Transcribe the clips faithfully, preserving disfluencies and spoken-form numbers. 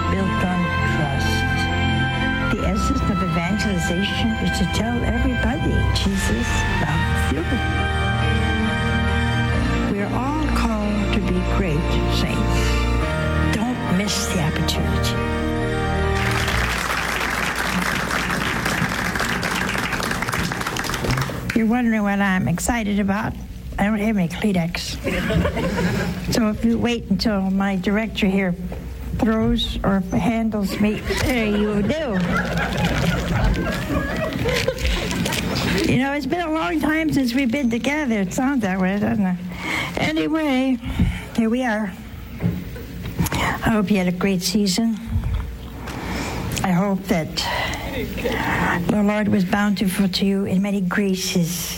built on trust. The essence of evangelization is to tell everybody Jesus loves you. We're all called to be great saints. Don't miss the opportunity. You're wondering what I'm excited about? I don't have any Kleenex. So if you wait until my director here throws or handles me, there you do. You know, it's been a long time since we've been together. It sounds that way, doesn't it? Anyway, here we are. I hope you had a great season. I hope that the Lord was bountiful to you in many graces.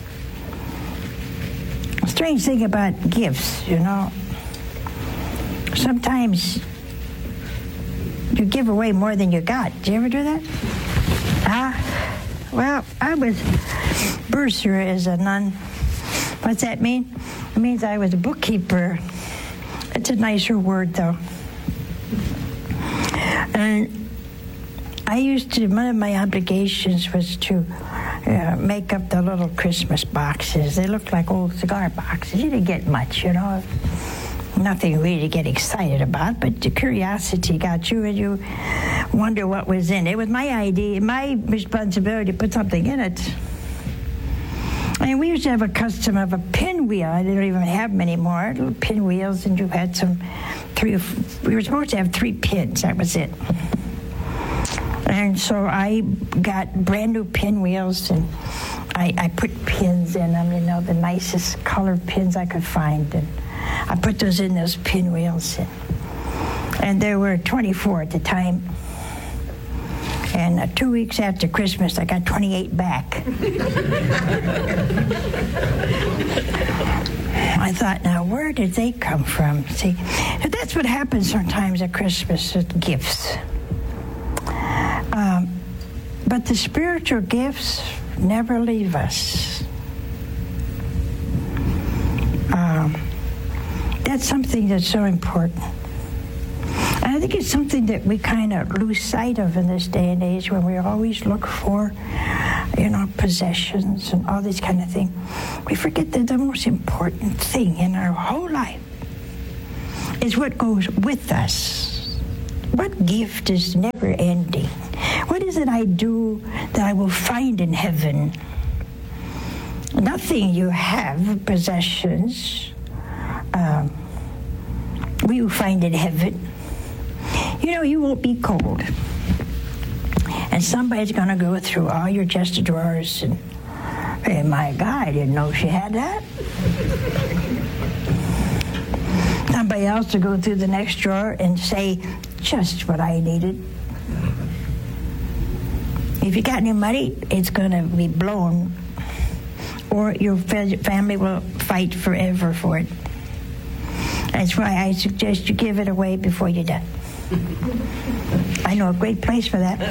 A strange thing about gifts, you know. Sometimes you give away more than you got. Did you ever do that? Ah, well, I was bursar as a nun. What's that mean? It means I was a bookkeeper. It's a nicer word, though. And I used to, one of my obligations was to uh, make up the little Christmas boxes. They looked like old cigar boxes. You didn't get much, you know. Nothing really to get excited about, but the curiosity got you, and you wonder what was in it. It was my idea, my responsibility to put something in it. And we used to have a custom of a pinwheel. I didn't even have them anymore, little pinwheels, and you had some three, we were supposed to have three pins, that was it. And so I got brand new pinwheels, and I, I put pins in them, you know, the nicest colored pins I could find, and I put those in those pinwheels, and, and there were twenty-four at the time. And uh, two weeks after Christmas, I got twenty-eight back. I thought, now, where did they come from? See, that's what happens sometimes at Christmas with gifts. Um, but the spiritual gifts never leave us. Um, that's something that's so important. And I think it's something that we kind of lose sight of in this day and age, when we always look for, you know, possessions and all this kind of thing. We forget that the most important thing in our whole life is what goes with us. What gift is never ending? What is it I do that I will find in heaven? Nothing you have, possessions, um, we will find in heaven. You know, you won't be cold. And somebody's going to go through all your chest of drawers and, hey, my God, I didn't know she had that. Somebody else will go through the next drawer and say, just what I needed. If you got any money, it's going to be blown, or your family will fight forever for it. That's why I suggest you give it away before you die. I know a great place for that.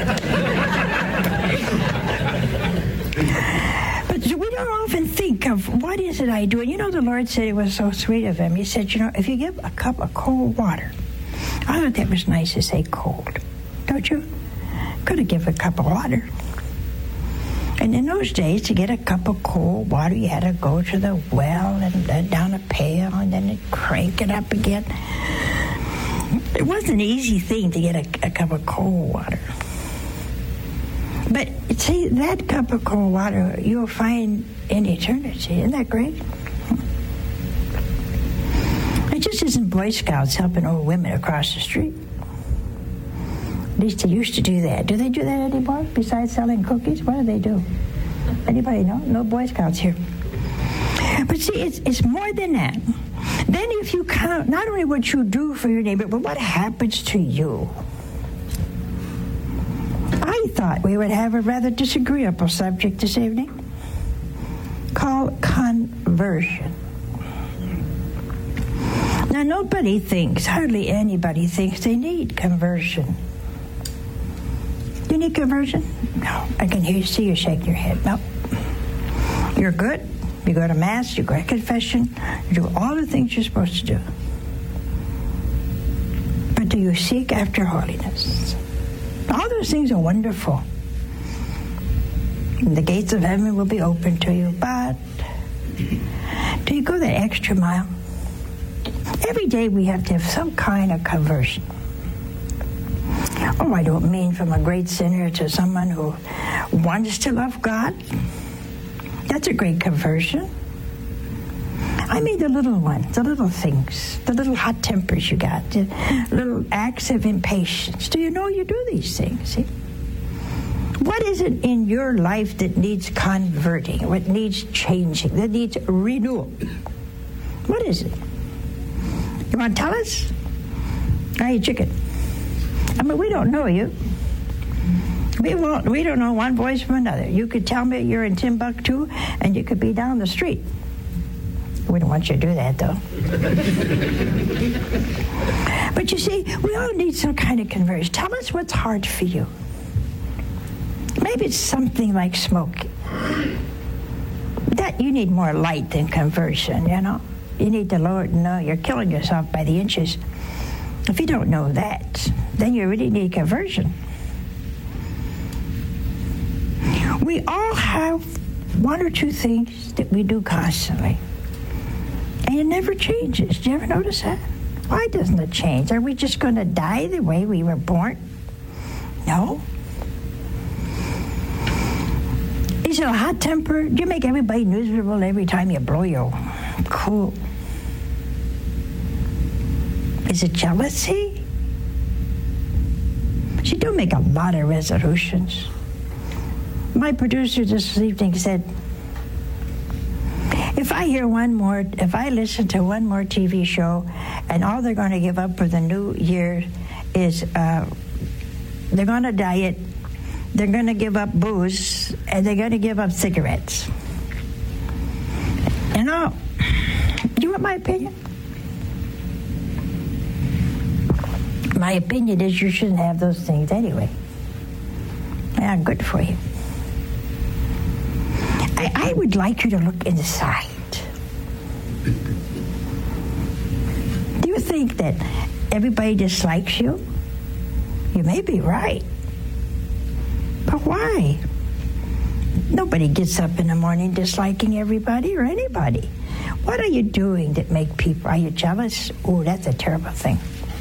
But we don't often think of, what is it I do? And you know, the Lord said, it was so sweet of him. He said, you know, if you give a cup of cold water, I thought that was nice to say cold, don't you? Could have given a cup of water. And in those days, to get a cup of cold water, you had to go to the well and uh, down a pail and then crank it up again. It wasn't an easy thing to get a, a cup of cold water. But see, that cup of cold water you'll find in eternity. Isn't that great? It just isn't Boy Scouts helping old women across the street. At least they used to do that. Do they do that anymore, besides selling cookies? What do they do? Anybody know? No Boy Scouts here. But see, it's, it's more than that. Then if you count not only what you do for your neighbor, but what happens to you. I thought we would have a rather disagreeable subject this evening called conversion. Now, nobody thinks, hardly anybody thinks they need conversion. You need conversion? No. I can hear you, see you shake your head. No. You're good. You go to Mass, you go to confession, you do all the things you're supposed to do. But But do you seek after holiness? All those things are wonderful. And the gates of heaven will be open to you. But do you go that extra mile? Every day we have to have some kind of conversion. Oh, I don't mean from a great sinner to someone who wants to love God. That's a great conversion. I mean the little ones, the little things, the little hot tempers you got, the little acts of impatience. Do you know you do these things? See? What is it in your life that needs converting, what needs changing, that needs renewal? What is it? You want to tell us? Hey, chicken. I mean, we don't know you. We won't. We don't know one voice from another. You could tell me you're in Timbuktu, and you could be down the street. We don't want you to do that, though. But you see, we all need some kind of conversion. Tell us what's hard for you. Maybe it's something like smoking. That you need more light than conversion, you know. You need to lower it and know you're killing yourself by the inches. If you don't know that, then you really need conversion. We all have one or two things that we do constantly. And it never changes. Do you ever notice that? Why doesn't it change? Are we just going to die the way we were born? No. Is it a hot temper? Do you make everybody miserable every time you blow your cool? Is it jealousy? She do make a lot of resolutions. My producer this evening said, if I hear one more, if I listen to one more T V show and all they're going to give up for the new year is uh, they're going to diet, they're going to give up booze, and they're going to give up cigarettes. You know, do you want my opinion? My opinion is you shouldn't have those things anyway. They're not good for you. I, I would like you to look inside. Do you think that everybody dislikes you? You may be right. But why? Nobody gets up in the morning disliking everybody or anybody. What are you doing that make people, are you jealous? Oh, that's a terrible thing.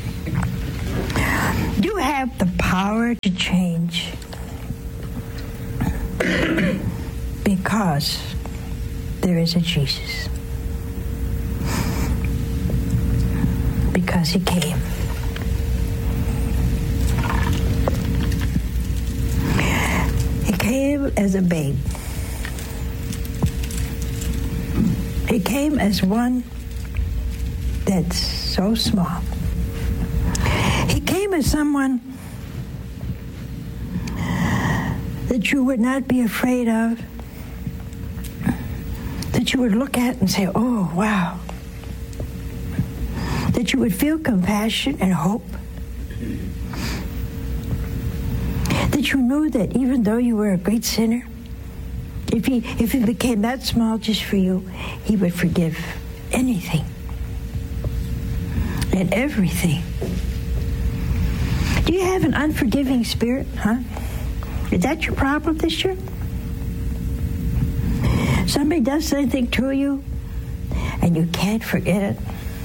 You have the power to change because there is a Jesus. Because he came. He came as a babe. He came as one that's so small. He came as someone that you would not be afraid of, that you would look at and say, oh, wow. That you would feel compassion and hope. That you knew that even though you were a great sinner, if he, if he became that small just for you, he would forgive anything and everything. Do you have an unforgiving spirit, huh? Is that your problem this year? Somebody does something to you and you can't forget it.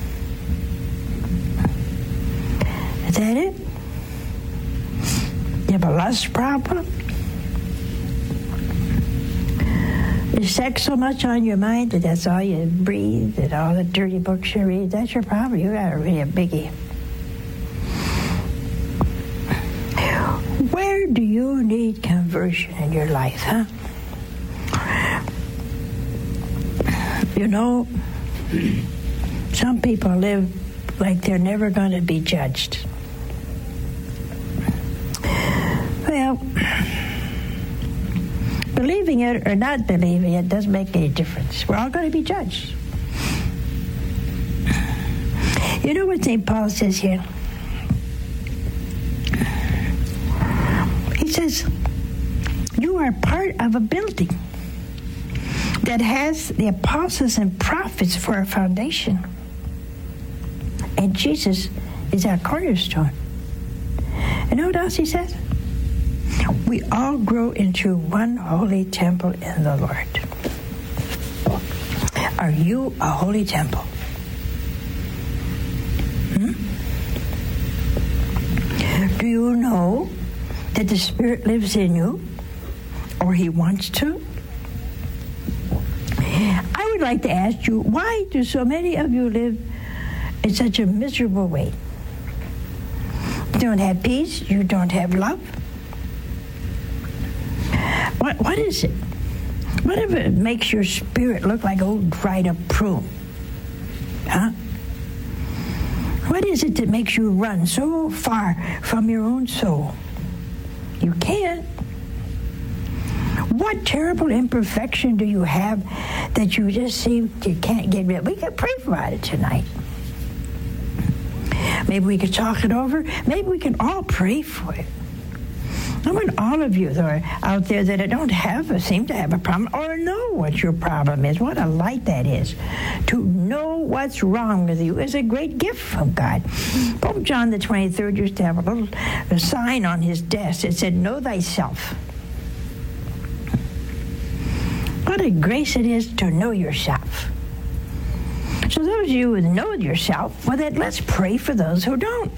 Is that it? You have a lust problem? Is sex so much on your mind that that's all you breathe, that all the dirty books you read? That's your problem. You got a really a biggie. Where do you need conversion in your life, huh? You know, some people live like they're never going to be judged. Well, believing it or not believing it doesn't make any difference. We're all going to be judged. You know what Saint Paul says here? He says, you are part of a building that has the apostles and prophets for a foundation. And Jesus is our cornerstone. And you know what else he says? We all grow into one holy temple in the Lord. Are you a holy temple? Hmm? Do you know that the Spirit lives in you, or he wants to? I would like to ask you, why do so many of you live in such a miserable way? You don't have peace, you don't have love. What what is it? Whatever makes your spirit look like old dried up prune? Huh? What is it that makes you run so far from your own soul? You can't. What terrible imperfection do you have that you just seem you can't get rid of? We can pray about it tonight. Maybe we could talk it over. Maybe we can all pray for it. I want all of you that are out there that don't have a, seem to have a problem or know what your problem is. What a light that is. To know what's wrong with you is a great gift from God. Pope John the twenty-third used to have a little a sign on his desk that said, "Know thyself." What a grace it is to know yourself. So those of you who know yourself, well, then let's pray for those who don't.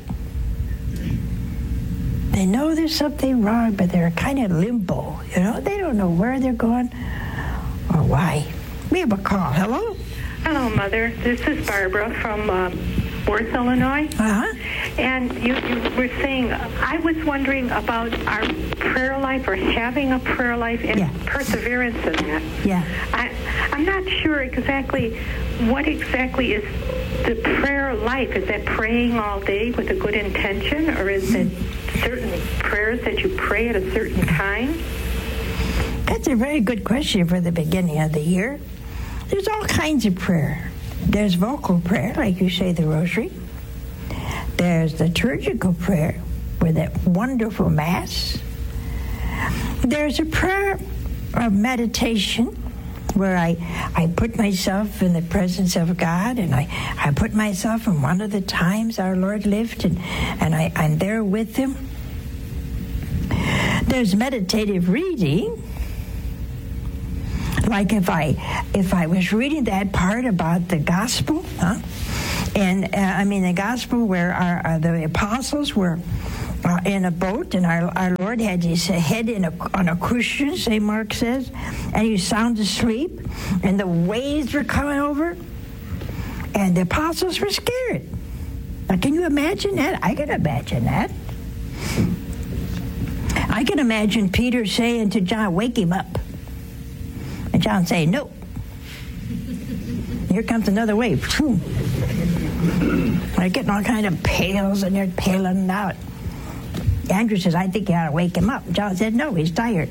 They know there's something wrong, but they're kind of limbo. You know, they don't know where they're going or why. We have a call. Hello? Hello, Mother. This is Barbara from um, Worth, Illinois. Uh-huh. And you, you were saying, I was wondering about our prayer life or having a prayer life and Yeah. perseverance in that. Yeah. I, I'm not sure exactly what exactly is the prayer life. Is that praying all day with a good intention, or is it certain prayers that you pray at a certain time? That's a very good question for the beginning of the year. There's all kinds of prayer. There's vocal prayer, like you say the rosary. There's liturgical prayer with that wonderful Mass. There's a prayer of meditation where I, I put myself in the presence of God, and I, I put myself in one of the times our Lord lived, and, and I, I'm there with him. There's meditative reading. Like if I if I was reading that part about the gospel, huh? and uh, I mean the gospel where our, our the apostles were uh, in a boat, and our, our Lord had his head in a, on a cushion, Saint Mark says, and he was sound asleep, and the waves were coming over, and the apostles were scared. Now, can you imagine that? I can imagine that. I can imagine Peter saying to John, "Wake him up." And John saying, "No." Here comes another wave. They're getting all kind of pails, and they're paling out. Andrew says, "I think you ought to wake him up." John said, "No, he's tired."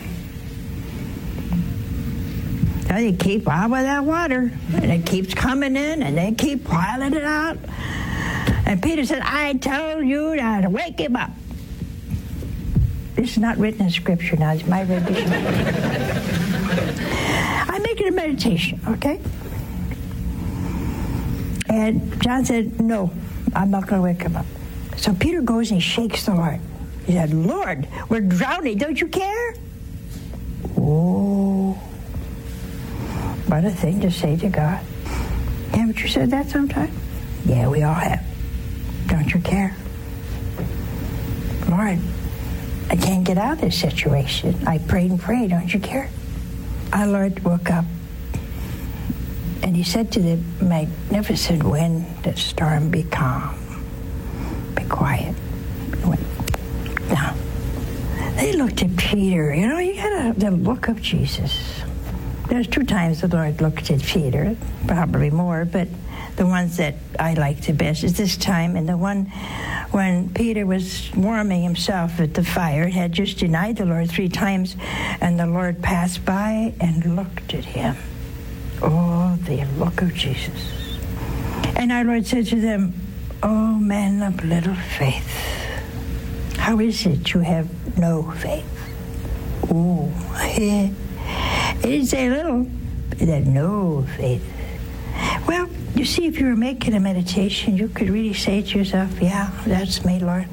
So they keep on with that water, and it keeps coming in, and they keep piling it out. And Peter said, "I told you to wake him up." This is not written in Scripture now. It's my rendition. I'm making a meditation, okay? And John said, "No, I'm not going to wake him up." So Peter goes and he shakes the Lord. He said, "Lord, we're drowning. Don't you care?" Oh, what a thing to say to God. Haven't you said that sometime? Yeah, we all have. Don't you care? Lord, I can't get out of this situation. I prayed and prayed. Don't you care? Our Lord woke up, and he said to the magnificent wind, "The storm, be calm, be quiet." Now, they looked at Peter. You know, you got the look of Jesus. There's two times the Lord looked at Peter, probably more, but the ones that I like the best is this time, and the one when Peter was warming himself at the fire, had just denied the Lord three times, and the Lord passed by and looked at him. Oh, the look of Jesus. And our Lord said to them, "Oh, men of little faith, how is it you have no faith?" Ooh, it didn't say little, it said no faith. Well, you see, if you were making a meditation, you could really say to yourself, yeah, that's me, Lord.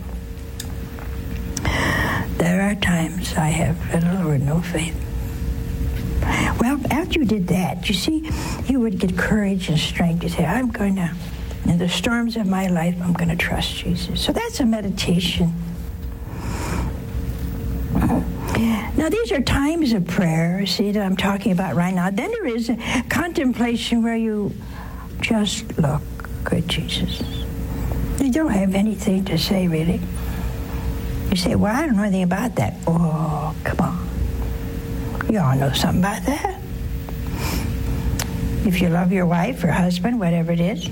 There are times I have little or no faith. Well, after you did that, you see, you would get courage and strength to say, I'm going to, in the storms of my life, I'm going to trust Jesus. So that's a meditation. Now, these are times of prayer, see, that I'm talking about right now. Then there is a contemplation where you just look at Jesus. You don't have anything to say, really. You say, well, I don't know anything about that. Oh, come on. You all know something about that. If you love your wife or husband, whatever it is,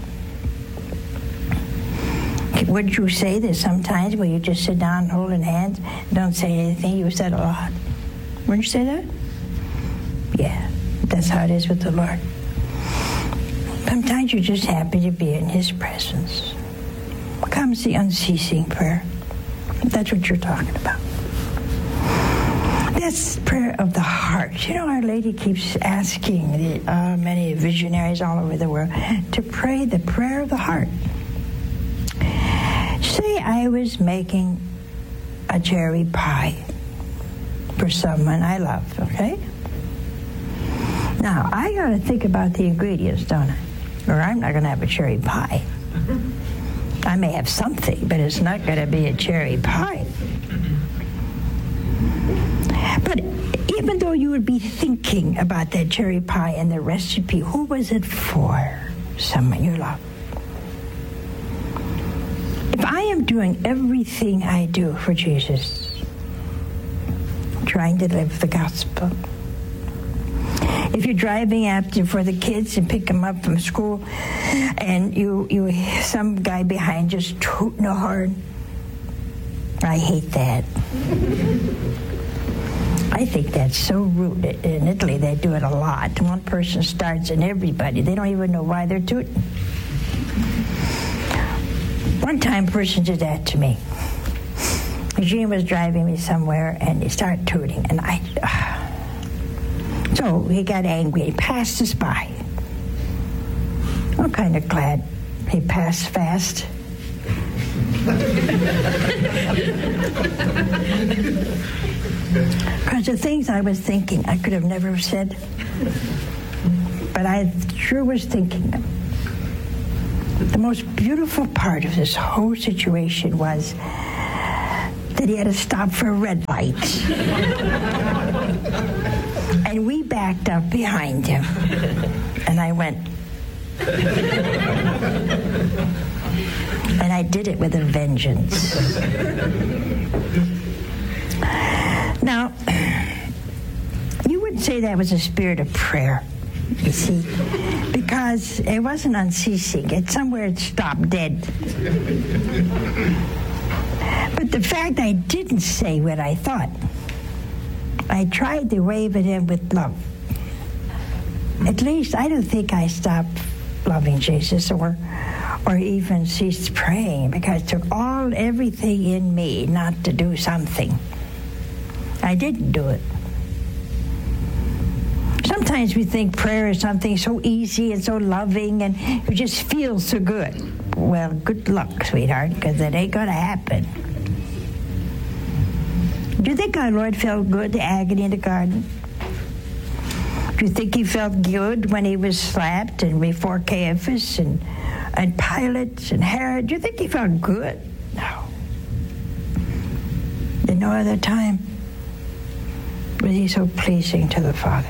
would you say that sometimes where you just sit down holding hands, don't say anything, you said a lot? Wouldn't you say that? Yeah, that's how it is with the Lord. Sometimes you're just happy to be in His presence. Comes the unceasing prayer. That's what you're talking about. That's prayer of the heart. You know, Our Lady keeps asking the, uh, many visionaries all over the world to pray the prayer of the heart. Say I was making a cherry pie for someone I love, okay? Now, I got to think about the ingredients, don't I? Or I'm not going to have a cherry pie. I may have something, but it's not going to be a cherry pie. But even though you would be thinking about that cherry pie and the recipe, who was it for? Someone you love. If I am doing everything I do for Jesus, trying to live the gospel, if you're driving after for the kids and pick them up from school, and you you some guy behind just tooting a horn, I hate that. I think that's so rude. In Italy, they do it a lot. One person starts and everybody, they don't even know why they're tooting. One time, a person did that to me. Eugene was driving me somewhere, and he started tooting, and I... Uh, so he got angry. He passed us by. I'm kind of glad he passed fast. Because the things I was thinking, I could have never said. But I sure was thinking them. The most beautiful part of this whole situation was that he had to stop for a red light. And we backed up behind him. And I went. And I did it with a vengeance. Now, you wouldn't say that was a spirit of prayer, you see, because it wasn't unceasing. It's somewhere it stopped dead. But the fact I didn't say what I thought, I tried to wave at him with love. At least I don't think I stopped loving Jesus or or even ceased praying, because it took all everything in me not to do something. I didn't do it. Sometimes we think prayer is something so easy and so loving and you just feel so good. Well, good luck, sweetheart, because it ain't going to happen. Do you think our Lord felt good, the agony in the garden? Do you think he felt good when he was slapped and before Caiaphas and, and Pilate and Herod? Do you think he felt good? No. At no other time was he so pleasing to the Father.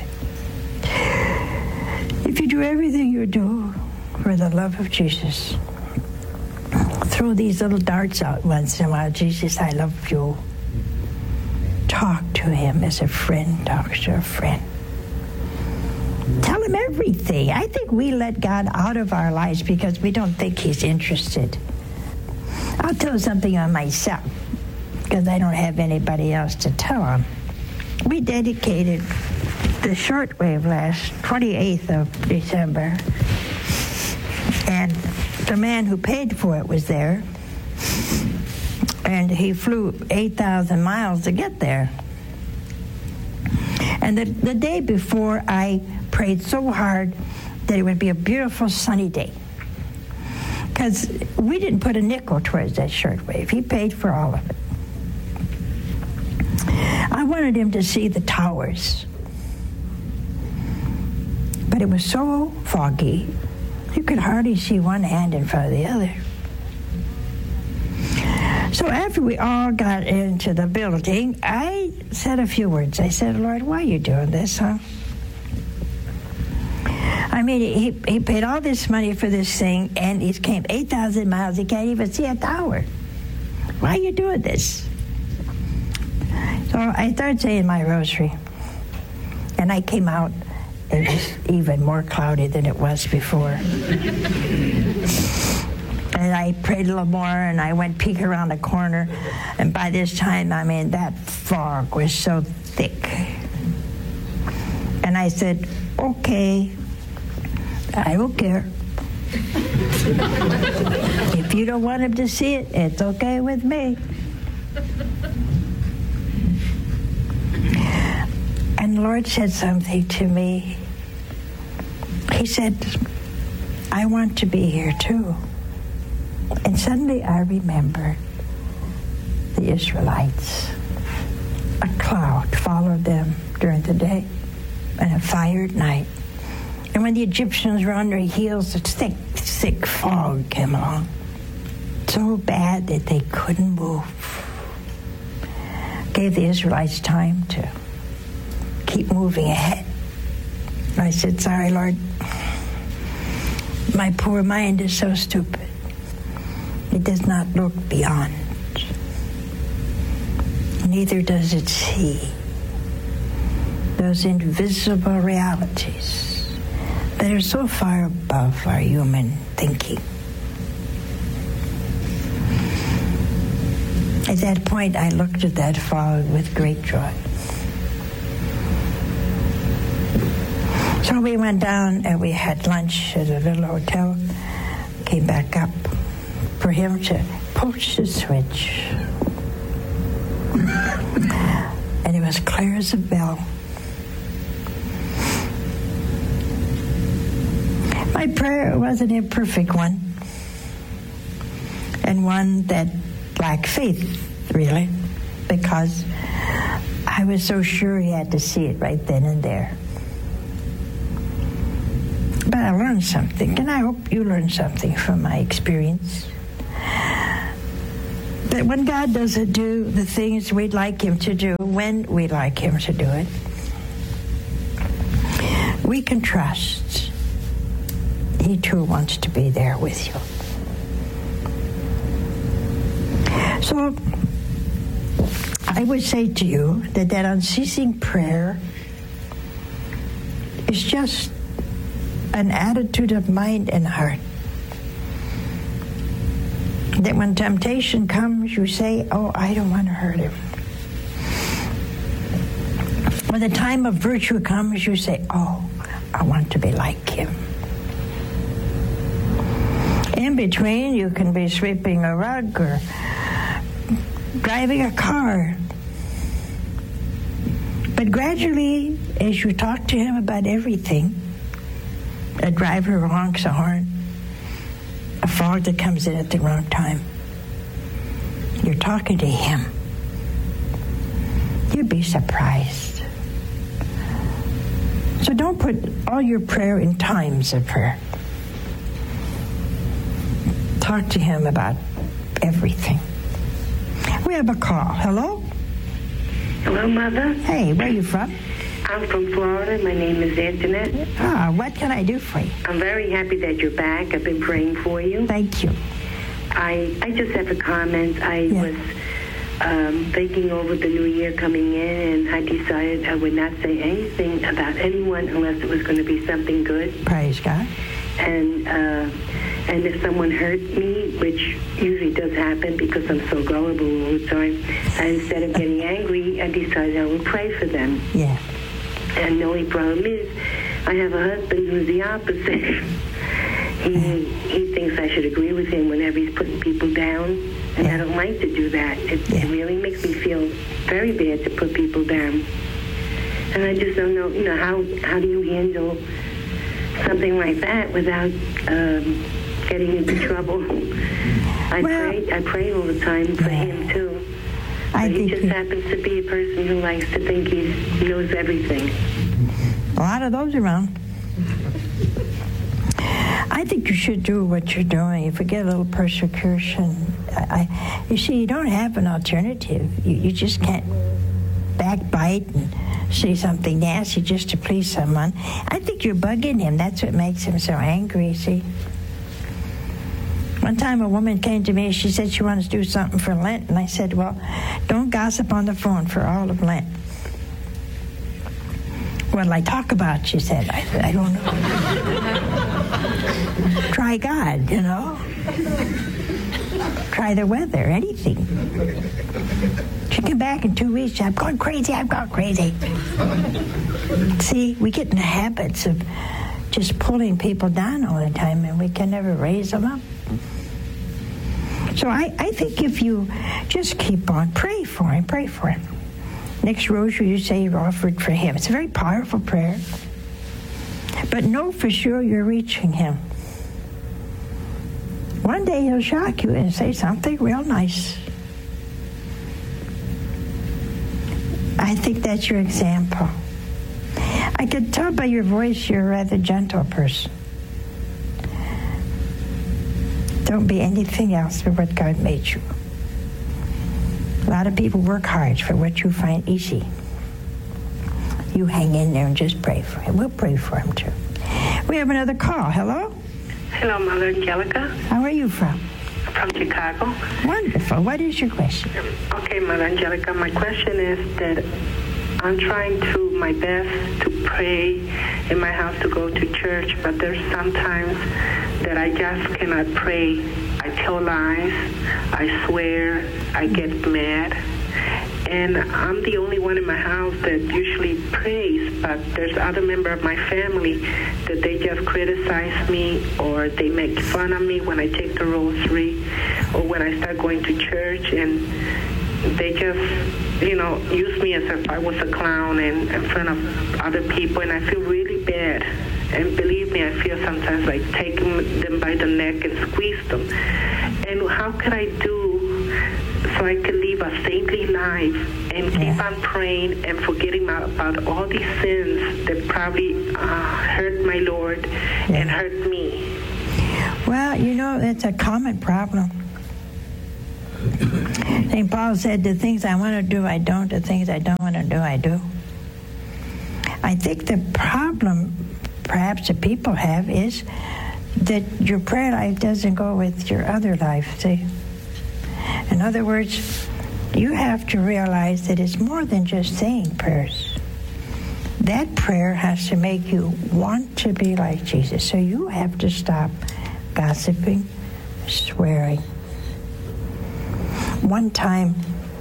If you do everything you do for the love of Jesus, throw these little darts out once in a while. Jesus, I love you. Talk to him as a friend talks to a friend. Tell him everything. I think we let God out of our lives because we don't think he's interested. I'll tell something on myself because I don't have anybody else to tell him. We dedicated the shortwave last twenty-eighth of December, and the man who paid for it was there, and he flew eight thousand miles to get there. And the, the day before, I prayed so hard that it would be a beautiful sunny day. Because we didn't put a nickel towards that shortwave. He paid for all of it. I wanted him to see the towers. But it was so foggy, you could hardly see one hand in front of the other. So after we all got into the building, I said a few words. I said, Lord, why are you doing this, huh? I mean, he, he paid all this money for this thing, and he came eight thousand miles. He can't even see a tower. Why are you doing this? So I started saying my rosary, and I came out. It was even more cloudy than it was before. And I prayed a little more, and I went peek around the corner, and by this time, I mean, that fog was so thick. And I said, okay, I don't care. If you don't want him to see it, it's okay with me. And the Lord said something to me. He said, I want to be here too. And suddenly I remembered the Israelites. A cloud followed them during the day and a fire at night. And when the Egyptians were on their heels, a thick, thick fog came along. So bad that they couldn't move. Gave the Israelites time to keep moving ahead. I said, sorry, Lord. My poor mind is so stupid. It does not look beyond. Neither does it see those invisible realities that are so far above our human thinking. At that point, I looked at that fog with great joy. So we went down and we had lunch at a little hotel, came back up for him to push the switch. And it was clear as a bell. My prayer was an imperfect one, and one that lacked faith, really, because I was so sure he had to see it right then and there. But I learned something, and I hope you learned something from my experience. That when God doesn't do the things we'd like him to do, when we'd like him to do it, we can trust he too wants to be there with you. So I would say to you that that unceasing prayer is just an attitude of mind and heart. That when temptation comes, you say, oh, I don't want to hurt him. When the time of virtue comes, you say, oh, I want to be like him. In between, you can be sweeping a rug or driving a car. But gradually, as you talk to him about everything, a driver who honks a horn, a fog that comes in at the wrong time, you're talking to him. You'd be surprised. So don't put all your prayer in times of prayer. Talk to him about everything. We have a call. Hello? Hello, Mother. Hey, where are you from? I'm from Florida. My name is Antoinette. Ah, what can I do for you? I'm very happy that you're back. I've been praying for you. Thank you. I I just have a comment. I Yeah. was um, thinking over the new year coming in, and I decided I would not say anything about anyone unless it was going to be something good. Praise God. And uh, and if someone hurt me, which usually does happen because I'm so gullible all the time, and instead of getting angry, I decided I would pray for them. Yeah. And the only problem is, I have a husband who's the opposite. he he thinks I should agree with him whenever he's putting people down, and Yeah. I don't like to do that. It, Yeah. it really makes me feel very bad to put people down. And I just don't know, you know, how how do you handle something like that without um, getting into trouble. I Well, pray. I pray all the time for yeah. him too. I But he think just he- happens to be a person who likes to think he knows everything. A lot of those around. I think you should do what you're doing. If you get a little persecution, I, I, you see, you don't have an alternative. You, you just can't backbite and say something nasty just to please someone. I think you're bugging him. That's what makes him so angry, see? One time a woman came to me, she said she wanted to do something for Lent, and I said, well, don't gossip on the phone for all of Lent. What'll I talk about, she said. I said, I don't know. Try God, you know. Try the weather, anything. She came back in two weeks, I'm going crazy, I'm going crazy. See, we get in the habits of just pulling people down all the time, and we can never raise them up. So I, I think if you just keep on, pray for him, pray for him. Next rosary, you say you're offered for him. It's a very powerful prayer. But know for sure you're reaching him. One day he'll shock you and say something real nice. I think that's your example. I can tell by your voice you're a rather gentle person. Don't be anything else but what God made you. A lot of people work hard for what you find easy. You hang in there and just pray for him. We'll pray for him too. We have another call. Hello? Hello, Mother Angelica. How are you from? From Chicago. Wonderful. What is your question? Okay, Mother Angelica, my question is that I'm trying to my best to pray in my house, to go to church, but there's sometimes that I just cannot pray. I tell lies, I swear, I get mad, and I'm the only one in my house that usually prays, but there's other member of my family that they just criticize me, or they make fun of me when I take the rosary, or when I start going to church, and they just, you know, use me as if I was a clown in, in front of other people, and I feel really bad. And believe me, I feel sometimes like taking them by the neck and squeeze them. And how can I do so I can live a saintly life and keep Yeah. on praying and forgetting about, about all these sins that probably uh, hurt my Lord Yeah. and hurt me? Well, you know, it's a common problem. Saint Paul said, the things I want to do, I don't. The things I don't want to do, I do. I think the problem perhaps the people have is that your prayer life doesn't go with your other life, see? In other words, you have to realize that it's more than just saying prayers. That prayer has to make you want to be like Jesus. So you have to stop gossiping, swearing. One time,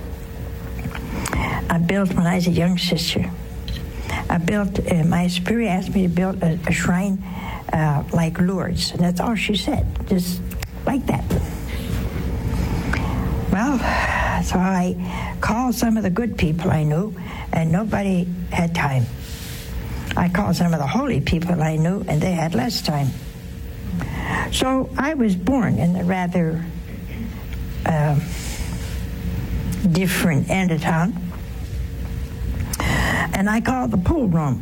I built, when I was a young sister, I built, uh, my superior asked me to build a, a shrine uh, like Lourdes, and that's all she said, just like that. Well, so I called some of the good people I knew, and nobody had time. I called some of the holy people I knew, and they had less time. So I was born in the rather uh, different end of town. And I called the pool room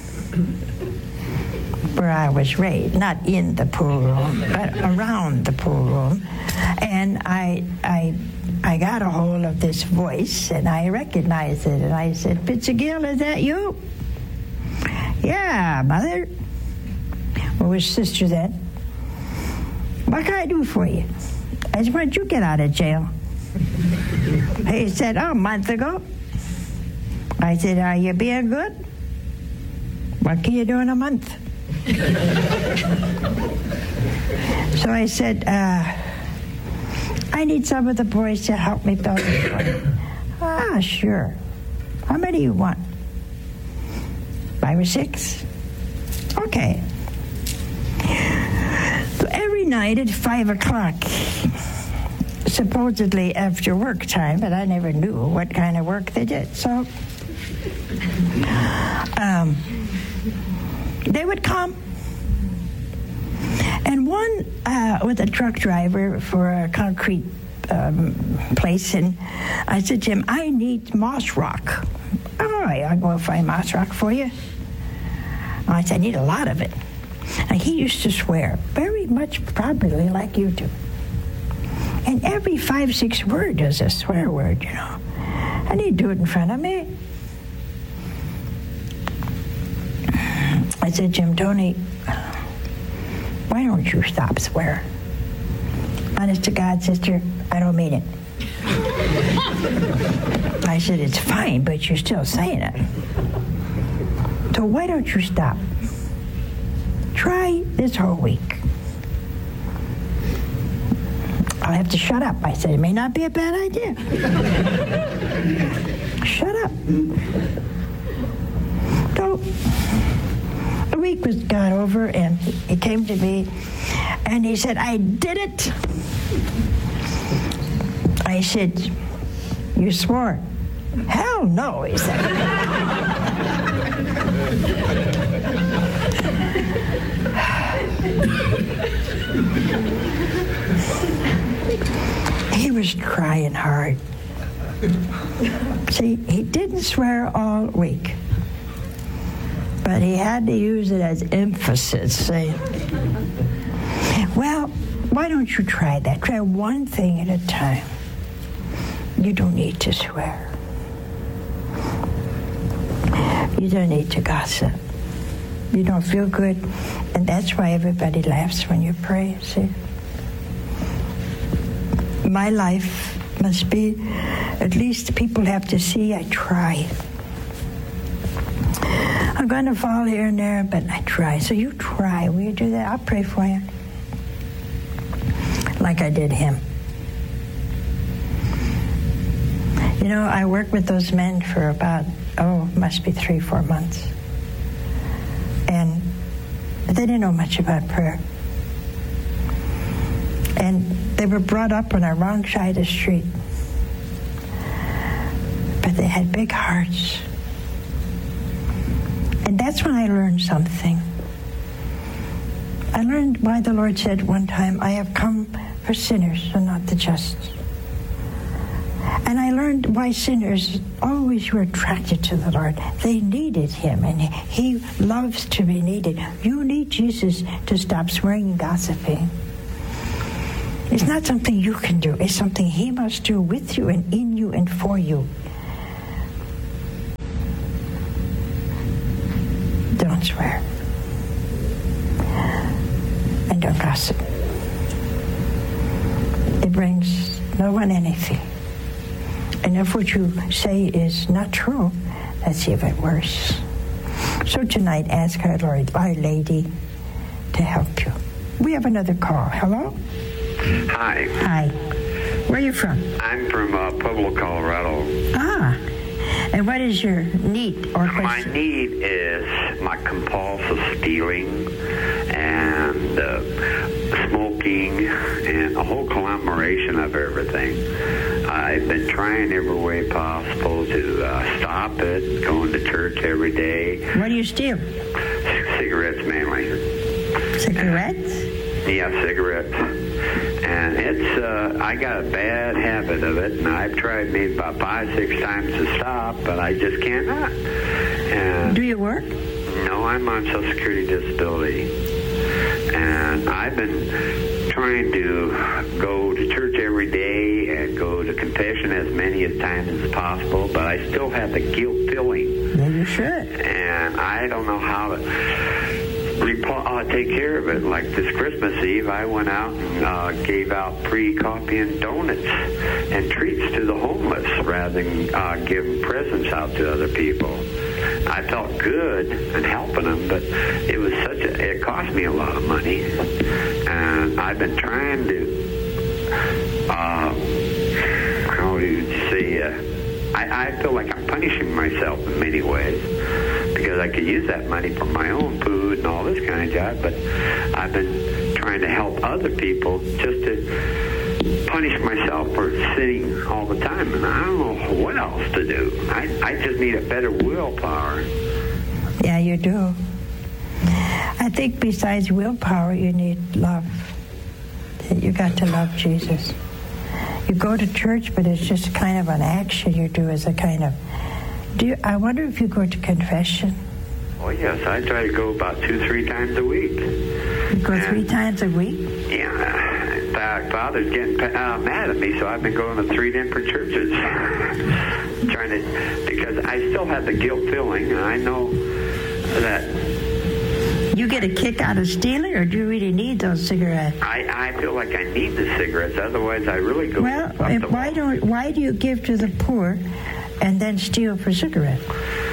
where I was raised, not in the pool room, but around the pool room. And I, I, I got a hold of this voice, and I recognized it. And I said, "Pitzigill, is that you?" "Yeah, Mother." Well, we're sisters then. "What can I do for you?" I said, "When did you get out of jail?" He said, "Oh, a month ago." I said, "Are you being good? What can you do in a month?" So I said, uh, "I need some of the boys to help me build a shrine." "Ah, sure. How many you want?" "Five or six?" "Okay." So every night at five o'clock, supposedly after work time, but I never knew what kind of work they did. So um, they would come, And one uh, with a truck driver for a concrete um, place, and I said to him, I need moss rock. All right, I'll go find moss rock for you. I said, I need a lot of it. And he used to swear, very much probably like you do. And every five, six word is a swear word, you know. And he'd do it in front of me. I said, Jim, Tony, why don't you stop swearing? Honest to God, sister, I don't mean it. I said, it's fine, but you're still saying it. So why don't you stop? Try this whole week. I'll have to shut up. I said, it may not be a bad idea. Shut up. So a week was got over, and he came to me, and he said, I did it. I said, you swore. Hell no, he said. He was trying hard. See, he didn't swear all week, but he had to use it as emphasis, say, well, why don't you try that? Try one thing at a time. You don't need to swear. You don't need to gossip. You don't feel good, and that's why everybody laughs when you pray, see? My life must be, at least people have to see I try. I'm going to fall here and there, but I try. So you try. Will you do that? I'll pray for you. Like I did him. You know, I worked with those men for about, oh, must be three, four months. And they didn't know much about prayer. And they were brought up on the wrong side of the street. But they had big hearts. And that's when I learned something. I learned why the Lord said one time, I have come for sinners and not the just. And I learned why sinners always were attracted to the Lord. They needed him, and he loves to be needed. You need Jesus to stop swearing and gossiping. It's not something you can do. It's something he must do with you and in you and for you. Don't swear. And don't gossip. It brings no one anything. And if what you say is not true, that's even worse. So tonight, ask our Lord, Our Lady, to help you. We have another call. Hello? Hi. Hi. Where are you from? I'm from uh, Pueblo, Colorado. Ah. And what is your need or question? My need is my compulsive stealing and uh, smoking and a whole conglomeration of everything. I've been trying every way possible to uh, stop it, going to church every day. What do you steal? C- cigarettes mainly. Cigarettes? Yeah, cigarettes. And it's, uh, I got a bad habit of it, and I've tried maybe about five, six times to stop, but I just cannot. And do you work? No, I'm on Social Security disability. And I've been trying to go to church every day and go to confession as many as times as possible, but I still have the guilt feeling. Well, you should. And I don't know how to Repo- uh, take care of it. Like this Christmas Eve, I went out and uh, gave out free coffee and donuts and treats to the homeless rather than uh, giving presents out to other people. I felt good in helping them, but it was such a, it cost me a lot of money. And I've been trying to, uh, how do you say, uh, I, I feel like I'm punishing myself in many ways, because I could use that money for my own food and all this kind of job, but I've been trying to help other people just to punish myself for sitting all the time, and I don't know what else to do. I, I just need a better willpower. Yeah, you do. I think besides willpower, you need love. You got to love Jesus. You go to church, but it's just kind of an action you do as a kind of... Do you, I wonder if you go to confession. Oh, yes. I try to go about two, three times a week. You go and, three times a week? Yeah. In fact, Father's getting uh, mad at me, so I've been going to three different churches. Trying to... Because I still have the guilt feeling, and I know that... You get a kick out of stealing, or do you really need those cigarettes? I, I feel like I need the cigarettes, otherwise I really go... Well, if, why don't why do you give to the poor and then steal for cigarettes?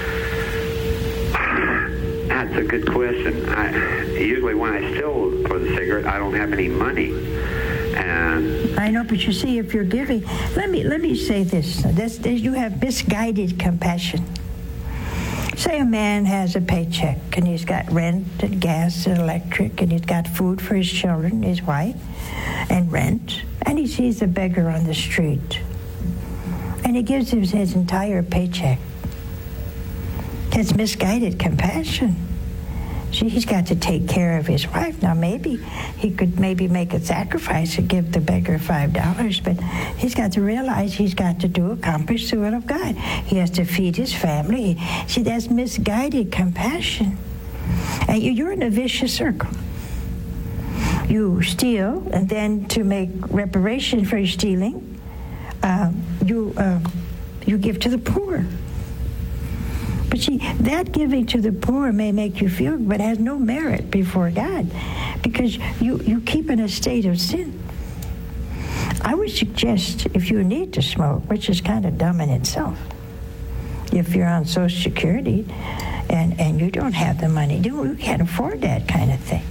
That's a good question. I, usually when I steal for the cigarette, I don't have any money. And I know, but you see, if you're giving... Let me, let me say this. this, this you have misguided compassion. Say a man has a paycheck, and he's got rent and gas and electric, and he's got food for his children, his wife, and rent, and he sees a beggar on the street, and he gives him his entire paycheck. It's misguided compassion. See, he's got to take care of his wife. Now, maybe he could maybe make a sacrifice and give the beggar five dollars, but he's got to realize he's got to do accomplish the will of God. He has to feed his family. See, that's misguided compassion. And you're in a vicious circle. You steal, and then to make reparation for your stealing, um, you uh, you give to the poor. But see, that giving to the poor may make you feel, but has no merit before God, because you, you keep in a state of sin. I would suggest, if you need to smoke, which is kind of dumb in itself, if you're on Social Security and, and you don't have the money, you can't afford that kind of thing.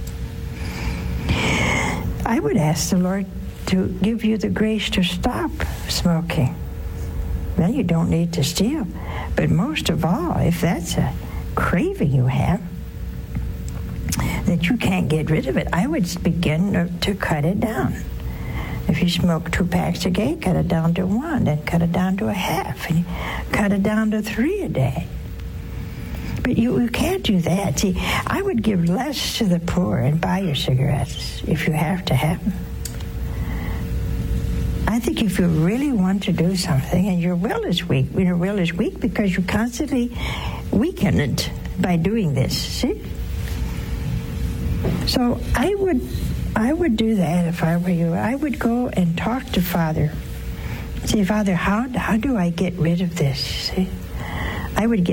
I would ask the Lord to give you the grace to stop smoking. Then you don't need to steal. But most of all, if that's a craving you have, that you can't get rid of it, I would begin to, to cut it down. If you smoke two packs a day, cut it down to one, then cut it down to a half, and you cut it down to three a day. But you, you can't do that. See, I would give less to the poor and buy your cigarettes if you have to have them. I think if you really want to do something and your will is weak, your will is weak because you constantly weaken it by doing this, see? So I would I would do that if I were you. I would go and talk to Father. Say, Father, how, how do I get rid of this, see? I would get